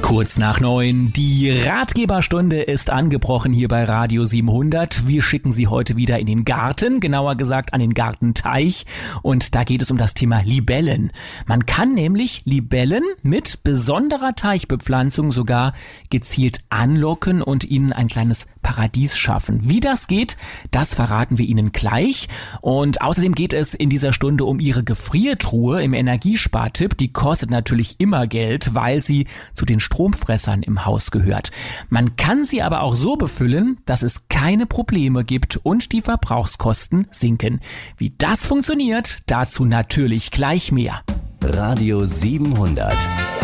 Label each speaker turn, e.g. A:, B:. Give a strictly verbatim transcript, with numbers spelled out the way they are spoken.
A: Kurz nach neun, die Ratgeberstunde ist angebrochen hier bei Radio siebenhundert. Wir schicken Sie heute wieder in den Garten, genauer gesagt an den Gartenteich. Und da geht es um das Thema Libellen. Man kann nämlich Libellen mit besonderer Teichbepflanzung sogar gezielt anlocken und ihnen ein kleines Paradies schaffen. Wie das geht, das verraten wir Ihnen gleich. Und außerdem geht es in dieser Stunde um Ihre Gefriertruhe im Energiespartipp. Die kostet natürlich immer Geld, weil sie zu den Stromfressern im Haus gehört. Man kann sie aber auch so befüllen, dass es keine Probleme gibt und die Verbrauchskosten sinken. Wie das funktioniert, dazu natürlich gleich mehr.
B: Radio siebenhundert.